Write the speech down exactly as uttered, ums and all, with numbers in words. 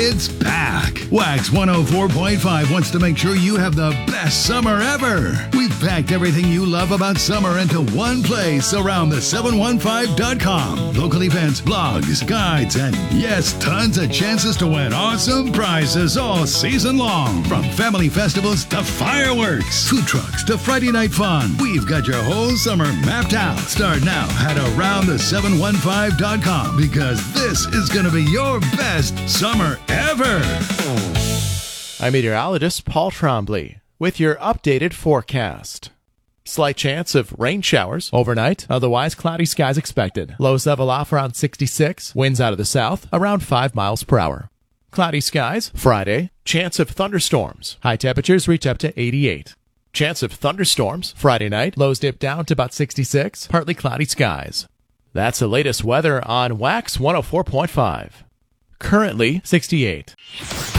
it's back. Wax one oh four point five wants to make sure you have the best summer ever. We've packed everything you love about summer into one place around the seven one five dot com. Local events, blogs, guides, and yes, tons of chances to win awesome prizes all season long. From family festivals to fireworks, food trucks to Friday night fun, we've got your whole summer mapped out. Start now at around the seven one five dot com because this is going to be your best summer ever. I'm meteorologist Paul Trombley with your updated forecast. Slight chance of rain showers overnight, otherwise cloudy skies expected. Lows level off around sixty-six, winds out of the south around five miles per hour. Cloudy skies Friday, chance of thunderstorms. High temperatures reach up to eighty-eight. Chance of thunderstorms Friday night, lows dip down to about sixty-six, partly cloudy skies. That's the latest weather on Wax one oh four point five. Currently sixty-eight.